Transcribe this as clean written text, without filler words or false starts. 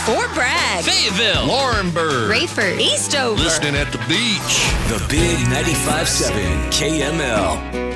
Fort Bragg, Fayetteville, Laurinburg, Rayford, Eastover. listening at the beach. The Big 95.7 KML.